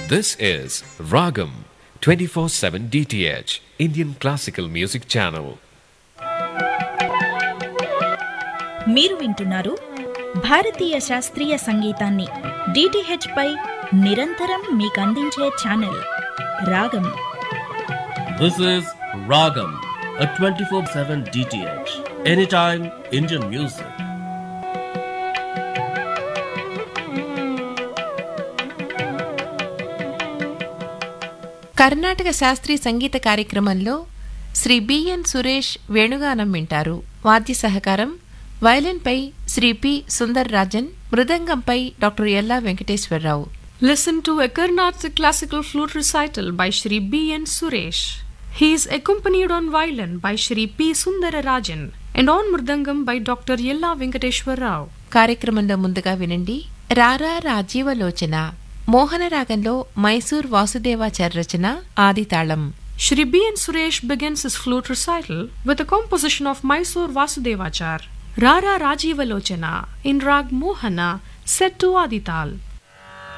This is Ragam 24/7 DTH Indian Classical Music Channel. మీరు వింటున్నారు భారతీయ శాస్త్రీయ సంగీతాన్ని DTH పై నిరంతరం మీకందించే ఛానల్ రాగం. This is Ragam, a 24/7 DTH, anytime Indian music. Karnataka శాస్త్రీయ సంగీత కార్యక్రమంలో శ్రీ బిఎన్ సురేష్ వేణుగానం వింటారు. వాద్య సహకారం వయలిన్పై Shri P Sundar Rajan, మృదంగంపై doctor Ella Venkateswararao. Listen to a Carnatic classical flute recital by Shri B.N. Suresh. He is accompanied on violin by Shri P. Sundararajan and on mridangam by Dr. Yella Venkateshwar Rao. కార్యక్రమంలో ముందుగా వినండి రారా రాజీవలోచన. మోహన రాగంలో మైసూర్ వాసుదేవాచార్య రచన, ఆదితాళం. Shri B.N. Suresh begins his flute recital with a composition of Mysore Vasudevachar, Rara Rajivalochana in Rag Mohana, set to Adital.